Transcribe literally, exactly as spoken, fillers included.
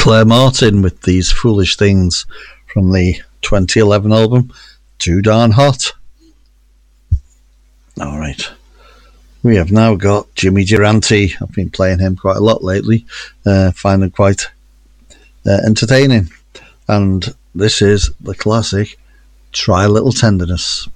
Claire Martin with These Foolish Things from the twenty eleven album Too Darn Hot. Alright, we have now got Jimmy Durante. I've been playing him quite a lot lately, uh, find him quite uh, entertaining, and this is the classic Try a Little Tenderness.